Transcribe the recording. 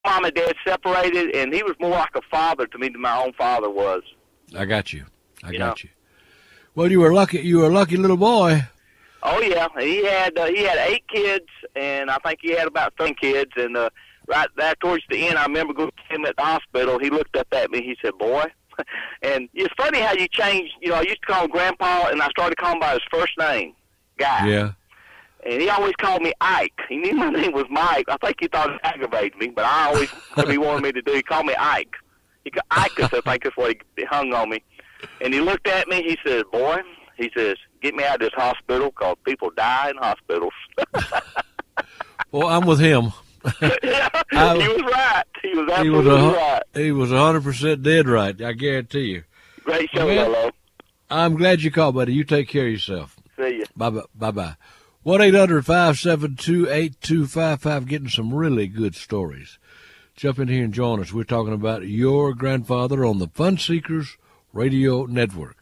mom and dad separated, and he was more like a father to me than my own father was. I got you. I You got know? you. Well, you were lucky. You were a lucky little boy. Oh yeah, he had 8 kids, and I think he had about 10 kids. And right there towards the end, I remember going to him at the hospital. He looked up at me. He said, "Boy," and it's funny how you change. You know, I used to call him Grandpa, and I started calling him by his first name, Guy. Yeah. And he always called me Ike. He knew my name was Mike. I think he thought it aggravated me, but I always what he wanted me to do. He called me Ike. Icus, I think that's what he hung on me. And he looked at me. He said, "Boy," he says, "get me out of this hospital because people die in hospitals." Well, I'm with him. Yeah, he was right. He was absolutely right. He was 100% dead right. I guarantee you. Great show, Well, Lolo. I'm glad you called, buddy. You take care of yourself. See ya. Bye-bye. 1-800-572-8255, getting some really good stories. Jump in here and join us. We're talking about your grandfather on the Fun Seekers Radio Network.